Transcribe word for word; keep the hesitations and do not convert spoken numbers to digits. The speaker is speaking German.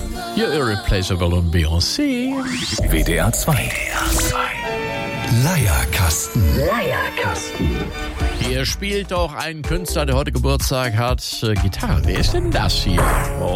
You're Irreplaceable und Beyoncé. W D R zwei. Leierkasten. Leierkasten. Hier spielt doch ein Künstler, der heute Geburtstag hat, äh, Gitarre. Wer ist denn das hier?